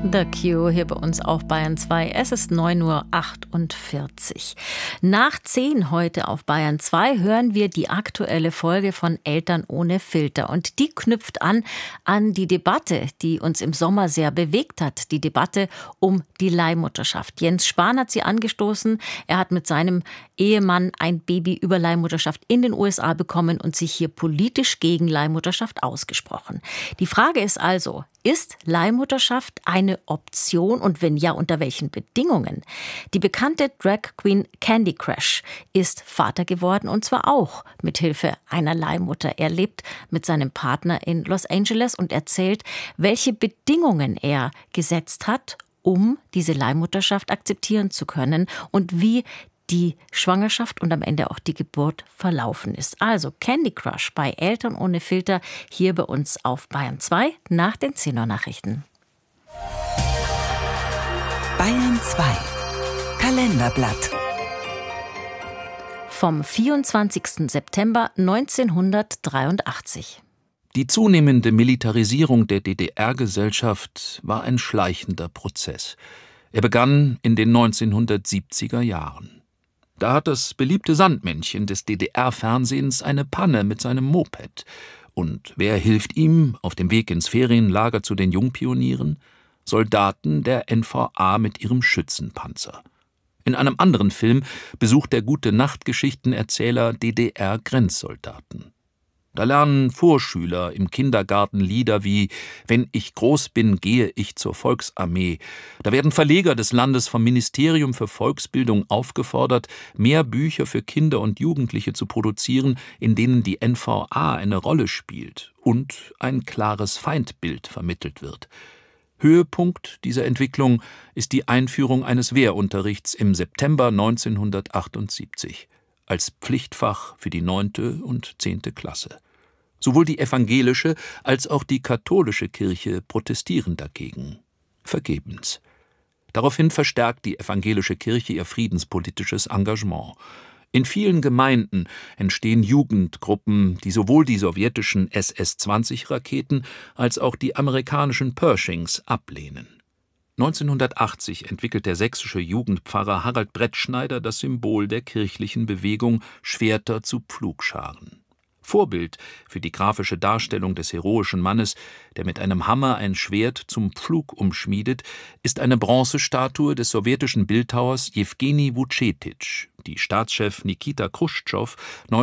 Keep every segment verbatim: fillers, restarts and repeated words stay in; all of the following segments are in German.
The Cure hier bei uns auf Bayern zwei. Es ist neun Uhr achtundvierzig. Nach zehn heute auf Bayern zwei hören wir die aktuelle Folge von Eltern ohne Filter. Und die knüpft an an die Debatte, die uns im Sommer sehr bewegt hat. Die Debatte um die Leihmutterschaft. Jens Spahn hat sie angestoßen. Er hat mit seinem Ehemann ein Baby über Leihmutterschaft in den U S A bekommen und sich hier politisch gegen Leihmutterschaft ausgesprochen. Die Frage ist also, ist Leihmutterschaft eine Option und wenn ja, unter welchen Bedingungen? Die bekannte Drag Queen Candy Crush ist Vater geworden und zwar auch mit Hilfe einer Leihmutter. Er lebt mit seinem Partner in Los Angeles und erzählt, welche Bedingungen er gesetzt hat, um diese Leihmutterschaft akzeptieren zu können und wie die Schwangerschaft und am Ende auch die Geburt verlaufen ist. Also Candy Crush bei Eltern ohne Filter hier bei uns auf Bayern zwei nach den zehn Uhr Nachrichten. Bayern zwei Kalenderblatt Vom vierundzwanzigsten September neunzehnhundertdreiundachtzig. Die zunehmende Militarisierung der D D R-Gesellschaft war ein schleichender Prozess. Er begann in den neunzehnhundertsiebziger Jahren. Da hat das beliebte Sandmännchen des D D R-Fernsehens eine Panne mit seinem Moped. Und wer hilft ihm auf dem Weg ins Ferienlager zu den Jungpionieren? Soldaten der N V A mit ihrem Schützenpanzer. In einem anderen Film besucht der Gute-Nacht-Geschichtenerzähler D D R-Grenzsoldaten. Da lernen Vorschüler im Kindergarten Lieder wie »Wenn ich groß bin, gehe ich zur Volksarmee«. Da werden Verleger des Landes vom Ministerium für Volksbildung aufgefordert, mehr Bücher für Kinder und Jugendliche zu produzieren, in denen die N V A eine Rolle spielt und ein klares Feindbild vermittelt wird. Höhepunkt dieser Entwicklung ist die Einführung eines Wehrunterrichts im September neunzehnhundertachtundsiebzig. Als Pflichtfach für die neunte und zehnte Klasse. Sowohl die evangelische als auch die katholische Kirche protestieren dagegen. Vergebens. Daraufhin verstärkt die evangelische Kirche ihr friedenspolitisches Engagement. In vielen Gemeinden entstehen Jugendgruppen, die sowohl die sowjetischen S S zwanzig Raketen als auch die amerikanischen Pershings ablehnen. neunzehnhundertachtzig entwickelt der sächsische Jugendpfarrer Harald Brettschneider das Symbol der kirchlichen Bewegung Schwerter zu Pflugscharen. Vorbild für die grafische Darstellung des heroischen Mannes, der mit einem Hammer ein Schwert zum Pflug umschmiedet, ist eine Bronzestatue des sowjetischen Bildhauers Jewgeni Wuzetitsch, die Staatschef Nikita Chruschtschow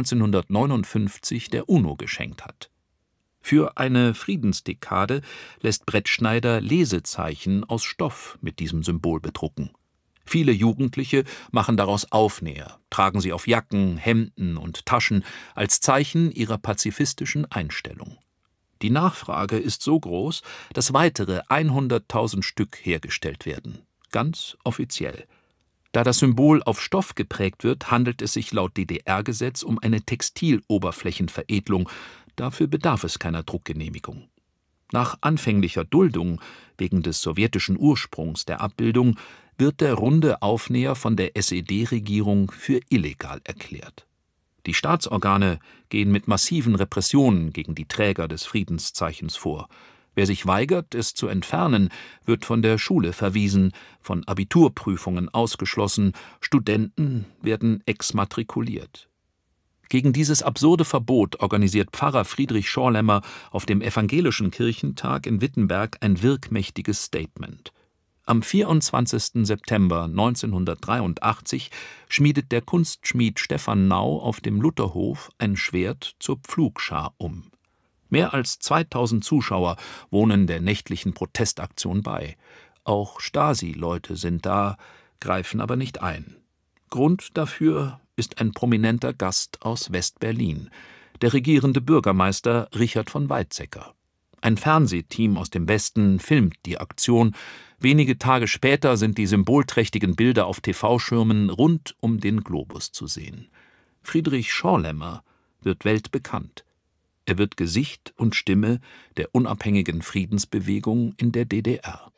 neunzehnhundertneunundfünfzig der UNO geschenkt hat. Für eine Friedensdekade lässt Brettschneider Lesezeichen aus Stoff mit diesem Symbol bedrucken. Viele Jugendliche machen daraus Aufnäher, tragen sie auf Jacken, Hemden und Taschen als Zeichen ihrer pazifistischen Einstellung. Die Nachfrage ist so groß, dass weitere hunderttausend Stück hergestellt werden, ganz offiziell. Da das Symbol auf Stoff geprägt wird, handelt es sich laut D D R-Gesetz um eine Textiloberflächenveredelung. Dafür bedarf es keiner Druckgenehmigung. Nach anfänglicher Duldung wegen des sowjetischen Ursprungs der Abbildung wird der runde Aufnäher von der S E D-Regierung für illegal erklärt. Die Staatsorgane gehen mit massiven Repressionen gegen die Träger des Friedenszeichens vor. Wer sich weigert, es zu entfernen, wird von der Schule verwiesen, von Abiturprüfungen ausgeschlossen, Studenten werden exmatrikuliert. Gegen dieses absurde Verbot organisiert Pfarrer Friedrich Schorlemmer auf dem Evangelischen Kirchentag in Wittenberg ein wirkmächtiges Statement. Am vierundzwanzigsten September neunzehnhundertdreiundachtzig schmiedet der Kunstschmied Stefan Nau auf dem Lutherhof ein Schwert zur Pflugschar um. Mehr als zweitausend Zuschauer wohnen der nächtlichen Protestaktion bei. Auch Stasi-Leute sind da, greifen aber nicht ein. Grund dafür ist ein prominenter Gast aus West-Berlin, der regierende Bürgermeister Richard von Weizsäcker. Ein Fernsehteam aus dem Westen filmt die Aktion. Wenige Tage später sind die symbolträchtigen Bilder auf T V-Schirmen rund um den Globus zu sehen. Friedrich Schorlemmer wird weltbekannt. Er wird Gesicht und Stimme der unabhängigen Friedensbewegung in der D D R.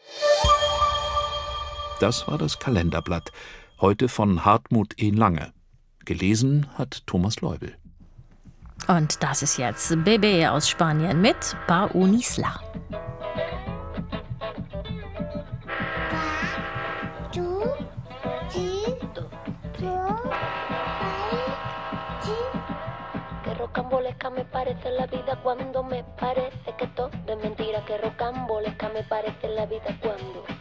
Das war das Kalenderblatt, heute von Hartmut E. Lange. Gelesen hat Thomas Leubel. Und das ist jetzt Bebé aus Spanien mit Pau Nisla. Que rocambolesca me parece la vida cuando me parece que todo es mentira. Que rocambolesca me parece la vida cuando